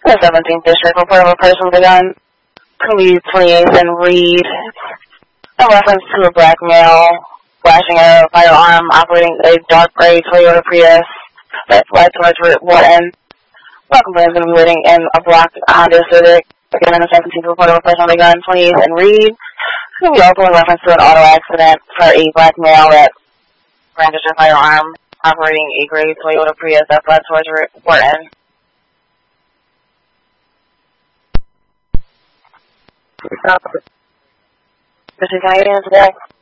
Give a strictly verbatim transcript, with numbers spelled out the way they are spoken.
The seventeenth District report of a person with a gun, Police twenty-eighth and Reed, in reference to a black male flashing a firearm operating a dark gray Toyota Prius that fled towards Route Wharton. Welcome to the waiting in a blocked Honda Civic. Again, in the seventeenth report of a person with a gun, twenty-eighth and Reed. We also in reference to an auto accident for a black male that brandished a firearm operating a gray Toyota Prius that fled towards Route Wharton. This is how you today.